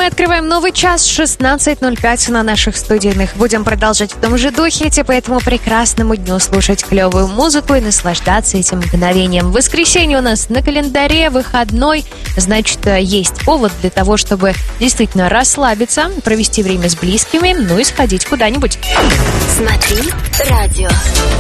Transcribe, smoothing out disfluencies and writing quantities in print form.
открываем новый час, 16:05 на наших студийных. Будем продолжать в том же духе, по этому прекрасному дню слушать клевую музыку и наслаждаться этим мгновением. Воскресенье у нас на календаре, выходной, значит, есть повод для того, чтобы действительно расслабиться, провести время с близкими, ну и сходить куда-нибудь. Смотри радио.